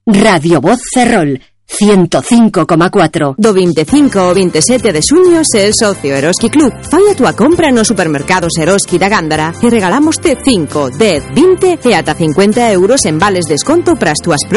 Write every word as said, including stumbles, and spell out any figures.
Radio Voz Ferrol, ciento cinco coma cuatro. Do veinticinco ao veintisiete de xuño se el socio Eroski Club. Fai a túa compra nos supermercados Eroski da Gándara e regalamoste cinco, dez, vinte e ata cincuenta euros en vales desconto para as túas